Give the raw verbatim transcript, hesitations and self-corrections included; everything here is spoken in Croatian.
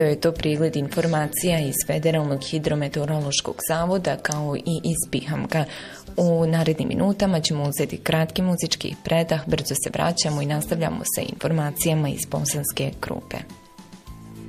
Je to pregled informacija iz Federalnog hidrometeorološkog zavoda kao i iz Pihamka. U narednim minutama ćemo uzeti kratki muzički predah, brzo se vraćamo i nastavljamo sa informacijama iz Bosanske Krupe.